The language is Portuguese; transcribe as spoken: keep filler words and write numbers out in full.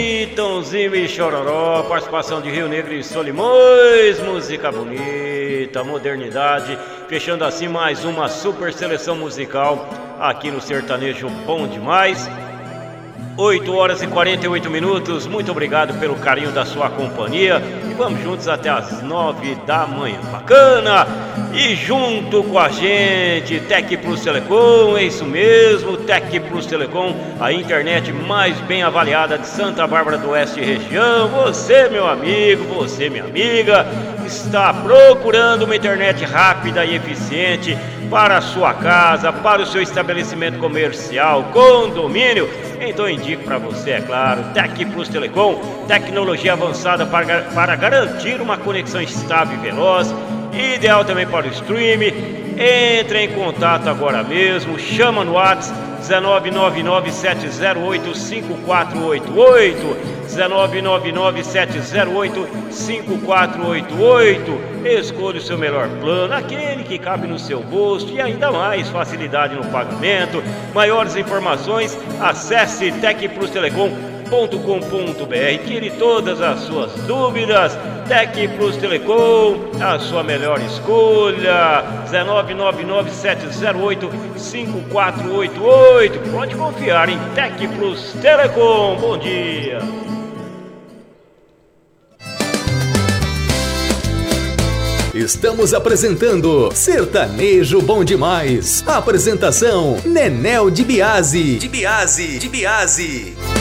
Tãozinho e Chororó, participação de Rio Negro e Solimões, música bonita, modernidade, fechando assim mais uma super seleção musical aqui no Sertanejo Bom Demais. oito horas e quarenta e oito minutos, muito obrigado pelo carinho da sua companhia e vamos juntos até as nove da manhã, bacana! E junto com a gente, Tec Plus Telecom, é isso mesmo, Tec Plus Telecom, a internet mais bem avaliada de Santa Bárbara do Oeste e região. Você, meu amigo, você, minha amiga, está procurando uma internet rápida e eficiente para a sua casa, para o seu estabelecimento comercial, condomínio? Então eu indico para você, é claro, Tec Plus Telecom, tecnologia avançada para, para garantir uma conexão estável e veloz, ideal também para o stream. Entre em contato agora mesmo, chama no WhatsApp nove nove nove sete zero oito cinco quatro oito oito, nove nove nove sete zero oito cinco quatro oito oito. Escolha o seu melhor plano, aquele que cabe no seu bolso e ainda mais facilidade no pagamento. Maiores informações, acesse tec plus telecom ponto com ponto br, tire todas as suas dúvidas. Tec Plus Telecom, a sua melhor escolha. nove nove nove sete zero oito cinco quatro oito oito. Pode confiar em Tec Plus Telecom. Bom dia. Estamos apresentando Sertanejo Bom Demais. Apresentação Nenel de Biase. De Biase, de Biase.